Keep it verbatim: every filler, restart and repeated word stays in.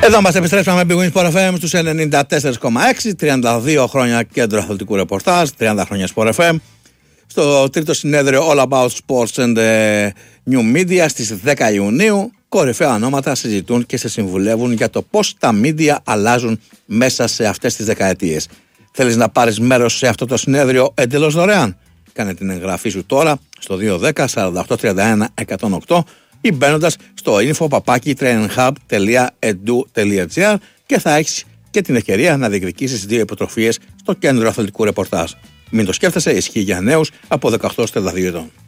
Εδώ μας επιστρέψαμε με Big Win Sport εφ εμ στους ενενήντα τέσσερα κόμμα έξι, τριάντα δύο χρόνια κέντρο αθλητικού ρεπορτάζ, τριάντα χρόνια Sport εφ εμ. Στο τρίτο συνέδριο All About Sports and New Media στις δέκα Ιουνίου, κορυφαία ονόματα συζητούν και σε συμβουλεύουν για το πώς τα media αλλάζουν μέσα σε αυτές τις δεκαετίες. Θέλεις να πάρεις μέρος σε αυτό το συνέδριο εντελώς δωρεάν? Κάνε την εγγραφή σου τώρα στο δύο δέκα σαράντα οκτώ τριάντα ένα εκατόν οκτώ ή μπαίνοντας στο info παπάκι training hub τελεία edu τελεία gr και θα έχεις και την ευκαιρία να διεκδικήσεις δύο υποτροφίες στο κέντρο αθλητικού ρεπορτάζ. Μην το σκέφτεσαι, ισχύει για νέους από δεκαοκτώ έως τριάντα δύο ετών.